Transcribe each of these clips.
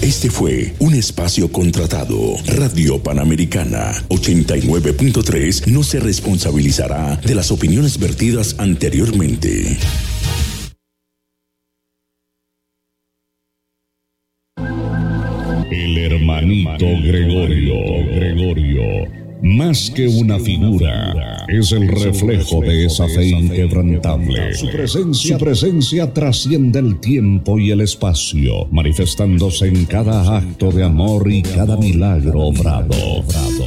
Este fue un espacio contratado. Radio Panamericana 89.3 no se responsabilizará de las opiniones vertidas anteriormente. El hermanito Gregorio, más que una figura, es el reflejo de esa fe inquebrantable. Su presencia trasciende el tiempo y el espacio, manifestándose en cada acto de amor y cada milagro obrado.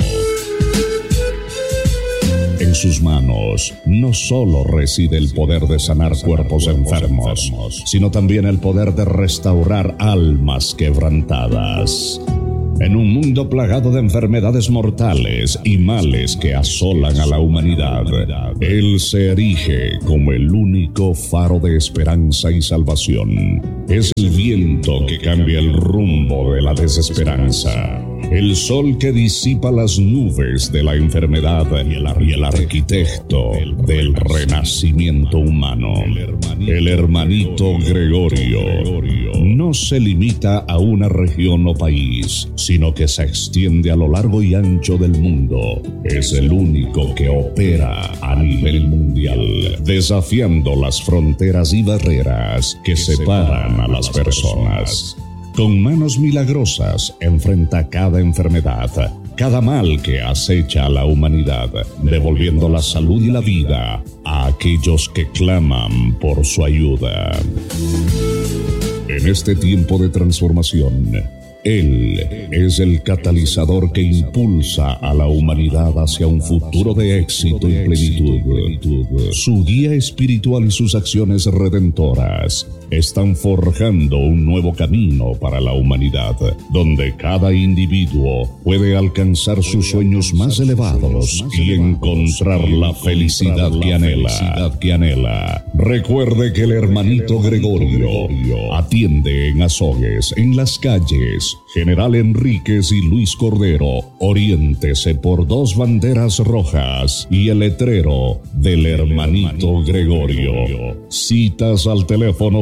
En sus manos no solo reside el poder de sanar cuerpos enfermos, sino también el poder de restaurar almas quebrantadas. En un mundo plagado de enfermedades mortales y males que asolan a la humanidad, Él se erige como el único faro de esperanza y salvación. Es el viento que cambia el rumbo de la desesperanza, el sol que disipa las nubes de la enfermedad y el arquitecto del renacimiento humano. El hermanito Gregorio no se limita a una región o país, sino que se extiende a lo largo y ancho del mundo. Es el único que opera a nivel mundial, desafiando las fronteras y barreras que separan a las personas. Con manos milagrosas enfrenta cada enfermedad, cada mal que acecha a la humanidad, devolviendo la salud y la vida a aquellos que claman por su ayuda. En este tiempo de transformación, Él es el catalizador que impulsa a la humanidad hacia un futuro de éxito y plenitud. Su guía espiritual y sus acciones redentoras están forjando un nuevo camino para la humanidad, donde cada individuo puede alcanzar sus sueños más elevados y encontrar la felicidad que anhela. Recuerde que el hermanito Gregorio atiende en Azogues, en Las Calles, General Enríquez y Luis Cordero. Oriéntese por 2 banderas rojas y el letrero del hermanito Gregorio. Citas al teléfono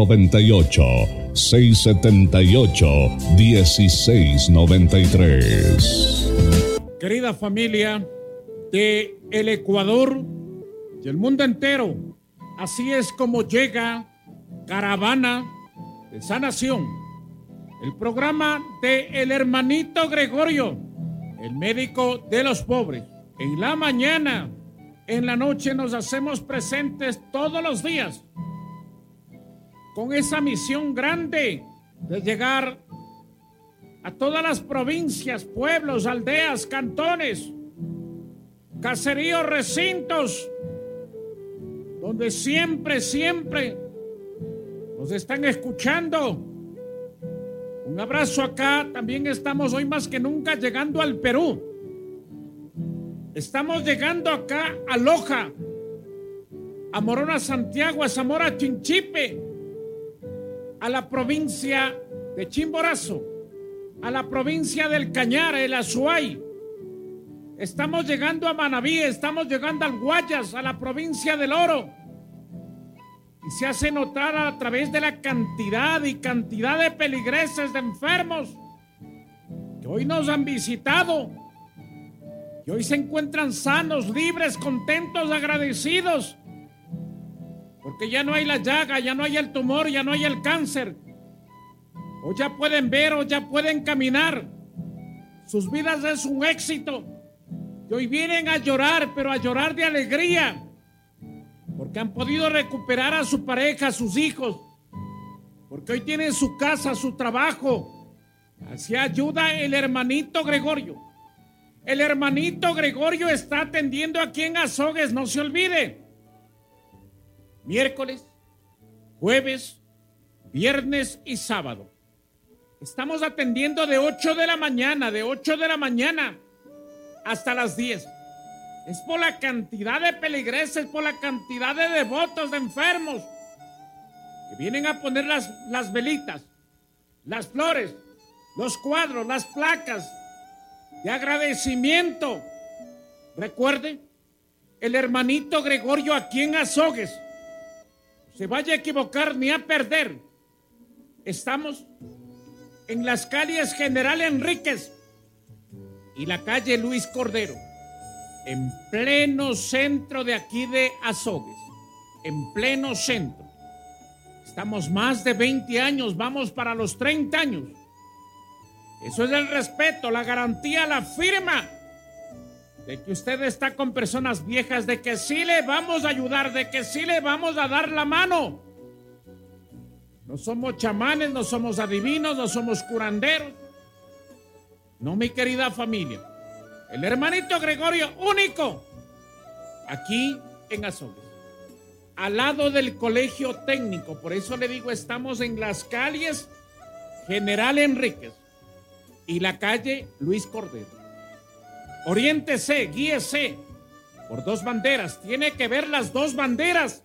098-678-1693. Querida familia de el Ecuador y el mundo entero, así es como llega Caravana de Sanación, el programa de el hermanito Gregorio, el médico de los pobres. En la mañana, en la noche nos hacemos presentes todos los días con esa misión grande de llegar a todas las provincias, pueblos, aldeas, cantones, caseríos, recintos, donde siempre nos están escuchando. Un abrazo acá. También estamos hoy más que nunca llegando al Perú. Estamos llegando acá a Loja, a Morona, Santiago, a Zamora, Chinchipe, a la provincia de Chimborazo, a la provincia del Cañar, el Azuay. Estamos llegando a Manabí, estamos llegando al Guayas, a la provincia del Oro. Y se hace notar a través de la cantidad de peligreses, de enfermos que hoy nos han visitado, que hoy se encuentran sanos, libres, contentos, agradecidos, porque ya no hay la llaga, ya no hay el tumor, ya no hay el cáncer. Hoy ya pueden ver, hoy ya pueden caminar. Sus vidas es un éxito. Y hoy vienen a llorar, pero a llorar de alegría, porque han podido recuperar a su pareja, a sus hijos, porque hoy tienen su casa, su trabajo. Así ayuda el hermanito Gregorio. El hermanito Gregorio está atendiendo aquí en Azogues, no se olvide. Miércoles, jueves, viernes y sábado. Estamos atendiendo de 8 de la mañana hasta las 10. Es por la cantidad de peligreses, por la cantidad de devotos, de enfermos, que vienen a poner las velitas, las flores, los cuadros, las placas de agradecimiento. Recuerde, el hermanito Gregorio aquí en Azogues, no se vaya a equivocar ni a perder. Estamos en las calles General Enríquez y la calle Luis Cordero, en pleno centro de aquí de Azogues, en pleno centro. Estamos más de 20 años, vamos para los 30 años. Eso es el respeto, la garantía, la firma de que usted está con personas viejas, de que sí le vamos a ayudar, de que sí le vamos a dar la mano. No somos chamanes, no somos adivinos, no somos curanderos. No, mi querida familia. El hermanito Gregorio, único, aquí en Azogues, al lado del colegio técnico. Por eso le digo, estamos en las calles General Enríquez y la calle Luis Cordero. Oriéntese, guíese por dos banderas. Tiene que ver las dos banderas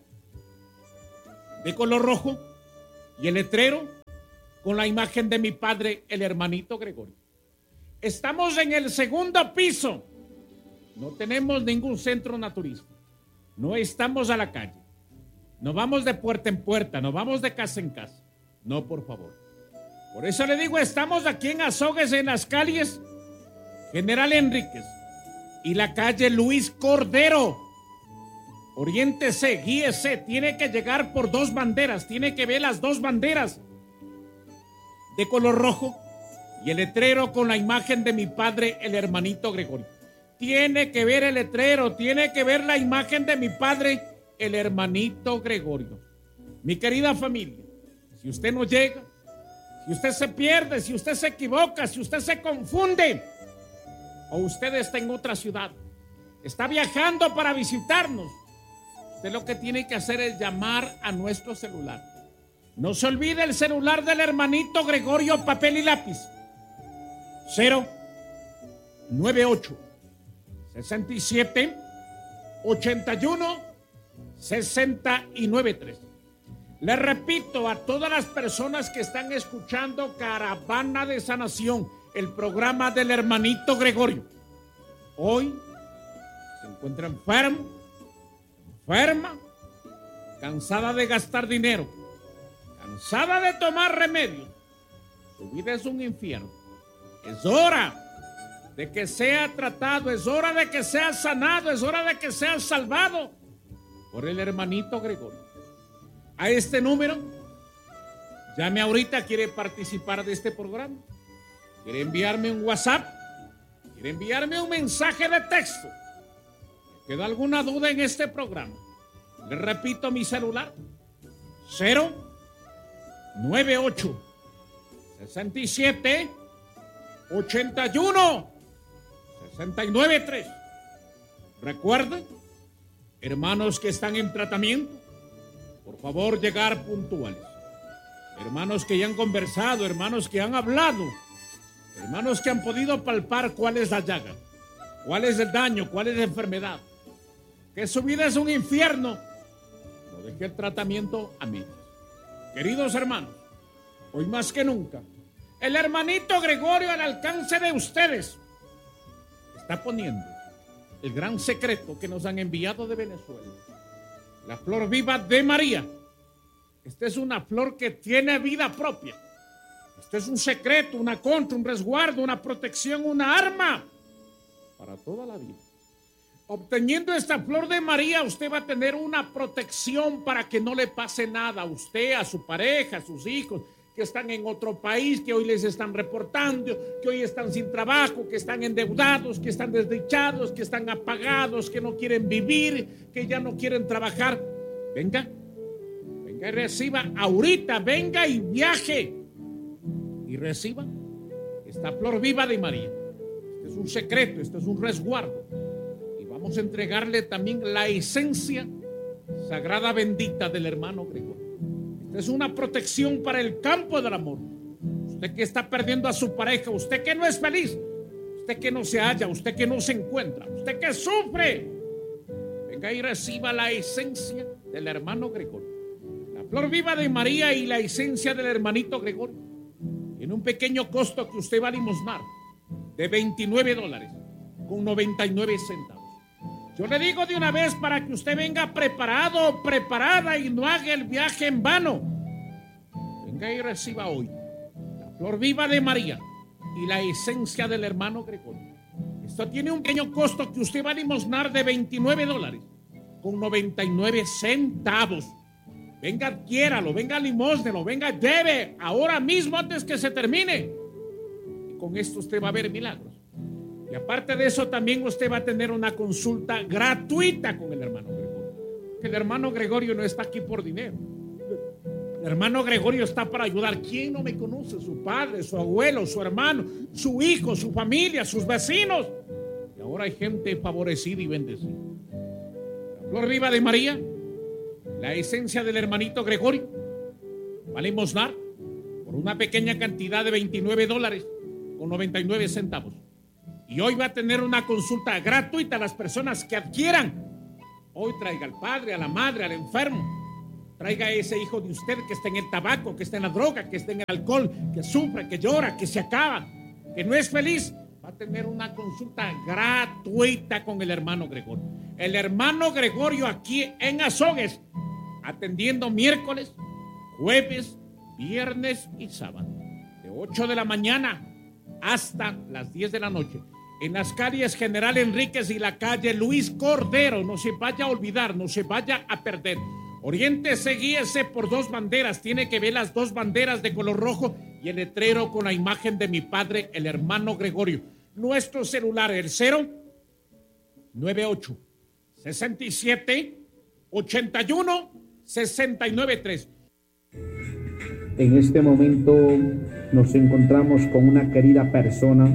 de color rojo y el letrero con la imagen de mi padre, el hermanito Gregorio. Estamos en el segundo piso. No tenemos ningún centro naturista. No estamos a la calle. No vamos de puerta en puerta, no vamos de casa en casa. No, por favor. Por eso le digo, estamos aquí en Azogues, en las calles General Enríquez y la calle Luis Cordero. Oriéntese, guíese, tiene que llegar por dos banderas, tiene que ver las dos banderas de color rojo y el letrero con la imagen de mi padre, el hermanito Gregorio. Tiene que ver el letrero, tiene que ver la imagen de mi padre, el hermanito Gregorio. Mi querida familia, si usted no llega, si usted se pierde, si usted se equivoca, si usted se confunde, o usted está en otra ciudad, está viajando para visitarnos, usted lo que tiene que hacer es llamar a nuestro celular. No se olvide el celular del hermanito Gregorio, papel y lápiz. 098 67 81 693. Le repito a todas las personas que están escuchando Caravana de Sanación, el programa del hermanito Gregorio. Hoy se encuentra enfermo, enferma, cansada de gastar dinero, cansada de tomar remedios. Su vida es un infierno. Es hora de que sea tratado, es hora de que sea sanado, es hora de que sea salvado por el hermanito Gregorio. A este número, llame ahorita, quiere participar de este programa, quiere enviarme un WhatsApp, quiere enviarme un mensaje de texto, ¿queda alguna duda en este programa? Le repito mi celular, 098 67 81 693. Recuerden, hermanos que están en tratamiento, por favor llegar puntuales. Hermanos que ya han conversado, hermanos que han hablado, hermanos que han podido palpar cuál es la llaga, cuál es el daño, cuál es la enfermedad, que su vida es un infierno, no deje el tratamiento a medias. Queridos hermanos, hoy más que nunca, el hermanito Gregorio al alcance de ustedes está poniendo el gran secreto que nos han enviado de Venezuela. La flor viva de María. Esta es una flor que tiene vida propia. Este es un secreto, una contra, un resguardo, una protección, una arma para toda la vida. Obteniendo esta flor de María, usted va a tener una protección para que no le pase nada a usted, a su pareja, a sus hijos, que están en otro país, que hoy les están reportando, que hoy están sin trabajo, que están endeudados, que están desdichados, que están apagados, que no quieren vivir, que ya no quieren trabajar. Venga y reciba ahorita, venga y viaje y reciba esta flor viva de María. Este es un secreto, este es un resguardo. Y vamos a entregarle también la esencia sagrada bendita del hermano Gregorio. Es una protección para el campo del amor. Usted que está perdiendo a su pareja, usted que no es feliz, usted que no se halla, usted que no se encuentra, usted que sufre, venga y reciba la esencia del hermano Gregorio. La flor viva de María y la esencia del hermanito Gregorio. Tiene un pequeño costo que usted va a limosnar de $29.99. Yo le digo de una vez para que usted venga preparado o preparada y no haga el viaje en vano. Venga y reciba hoy la Flor Viva de María y la esencia del hermano Gregorio. Esto tiene un pequeño costo que usted va a limosnar de $29 con 99 centavos. Venga, adquiéralo, venga, limósnelo, venga, lleve ahora mismo antes que se termine. Y con esto usted va a ver milagros. Y aparte de eso, también usted va a tener una consulta gratuita con el hermano Gregorio. Que el hermano Gregorio no está aquí por dinero. El hermano Gregorio está para ayudar. ¿Quién no me conoce? Su padre, su abuelo, su hermano, su hijo, su familia, sus vecinos. Y ahora hay gente favorecida y bendecida. La Flor Viva de María, la esencia del hermanito Gregorio, va a limosnar por una pequeña cantidad de $29 con 99 centavos. Y hoy va a tener una consulta gratuita a las personas que adquieran. Hoy traiga al padre, a la madre, al enfermo. Traiga a ese hijo de usted que está en el tabaco, que está en la droga, que está en el alcohol, que sufre, que llora, que se acaba, que no es feliz. Va a tener una consulta gratuita con el hermano Gregorio. El hermano Gregorio aquí en Azogues, atendiendo miércoles, jueves, viernes y sábado. De 8 de la mañana hasta las 10 de la noche. En las calles General Enríquez y la calle Luis Cordero. No se vaya a olvidar, no se vaya a perder. Oriéntese, guíese por 2 banderas. Tiene que ver las 2 banderas de color rojo y el letrero con la imagen de mi padre, el hermano Gregorio. Nuestro celular, el 098 67 81 693. En este momento nos encontramos con una querida persona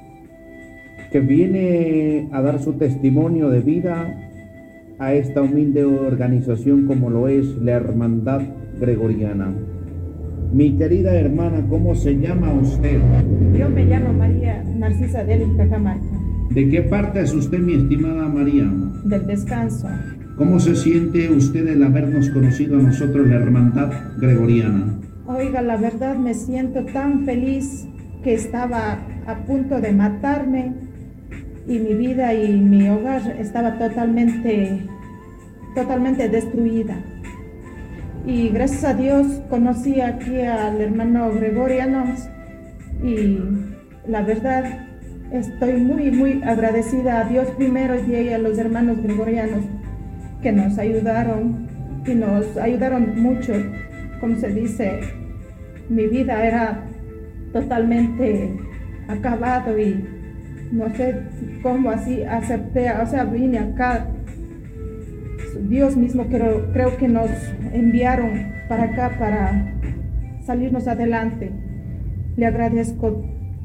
que viene a dar su testimonio de vida a esta humilde organización como lo es la Hermandad Gregoriana. Mi querida hermana, ¿cómo se llama usted? Yo me llamo María Narcisa del Cajamarca. ¿De qué parte es usted, mi estimada María? Del Descanso. ¿Cómo se siente usted el habernos conocido a nosotros, la Hermandad Gregoriana? Oiga, la verdad me siento tan feliz que estaba a punto de matarme y mi vida y mi hogar estaba totalmente destruida. Y gracias a Dios conocí aquí al hermano Gregoriano y la verdad estoy muy agradecida a Dios primero y a los hermanos gregorianos que nos ayudaron y nos ayudaron mucho. Como se dice, mi vida era totalmente acabado y no sé cómo así acepté, o sea, vine acá. Dios mismo creo que nos enviaron para acá para salirnos adelante. Le agradezco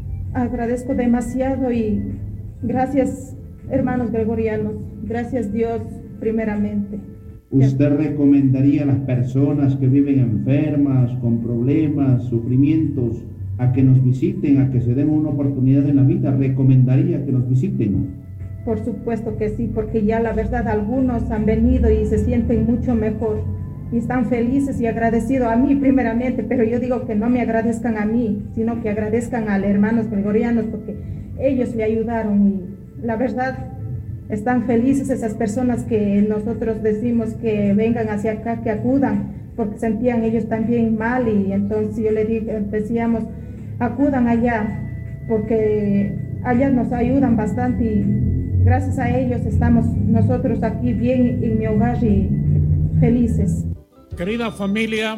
demasiado y gracias, hermanos gregorianos, gracias Dios primeramente. ¿Usted recomendaría a las personas que viven enfermas, con problemas, sufrimientos, a que nos visiten, a que se den una oportunidad en la vida? ¿Recomendaría que nos visiten? Por supuesto que sí, porque ya la verdad algunos han venido y se sienten mucho mejor y están felices y agradecidos a mí primeramente, pero yo digo que no me agradezcan a mí, sino que agradezcan a los hermanos gregorianos porque ellos le ayudaron y la verdad están felices esas personas que nosotros decimos que vengan hacia acá, que acudan, porque sentían ellos también mal y entonces yo le decíamos, acudan allá, porque allá nos ayudan bastante y gracias a ellos estamos nosotros aquí bien en mi hogar y felices. Querida familia,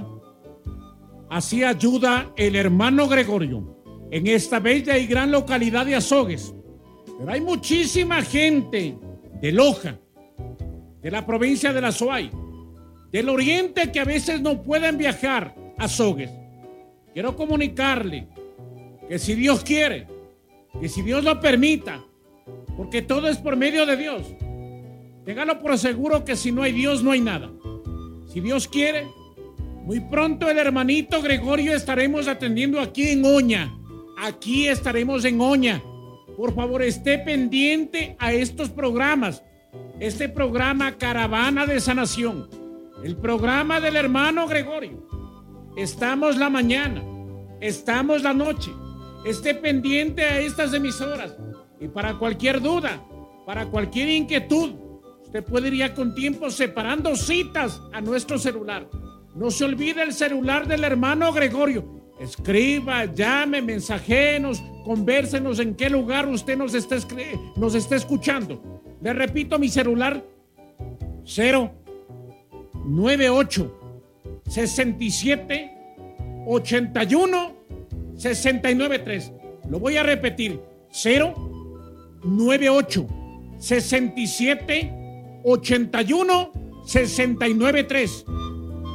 así ayuda el hermano Gregorio en esta bella y gran localidad de Azogues. Pero hay muchísima gente de Loja, de la provincia de La Suay, del oriente que a veces no pueden viajar a Azogues. Quiero comunicarle que si Dios quiere, que si Dios lo permita, porque todo es por medio de Dios, téngalo por seguro que si no hay Dios no hay nada. Si Dios quiere, muy pronto el hermanito Gregorio estaremos atendiendo aquí en Oña. Aquí estaremos en Oña. Por favor, esté pendiente a estos programas. Este programa Caravana de Sanación, el programa del hermano Gregorio. Estamos la mañana, estamos la noche. Esté pendiente a estas emisoras. Y para cualquier duda, para cualquier inquietud, usted puede ir ya con tiempo separando citas a nuestro celular. No se olvide el celular del hermano Gregorio. Escriba, llame, mensajenos, convérsenos en qué lugar usted nos está escuchando. Le repito mi celular: 098 67 81 693. Lo voy a repetir: 098 67 81 693.